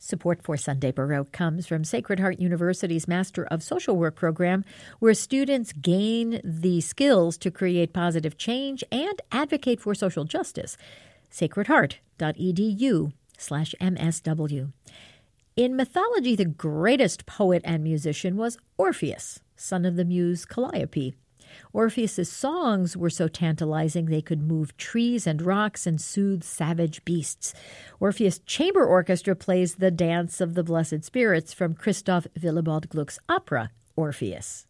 Support for Sunday Baroque comes from Sacred Heart University's Master of Social Work program, where students gain the skills to create positive change and advocate for social justice. sacredheart.edu/MSW. In mythology, the greatest poet and musician was Orpheus, son of the muse Calliope. Orpheus's songs were so tantalizing they could move trees and rocks and soothe savage beasts. Orpheus Chamber Orchestra plays the Dance of the Blessed Spirits from Christoph Willibald Gluck's opera, Orpheus.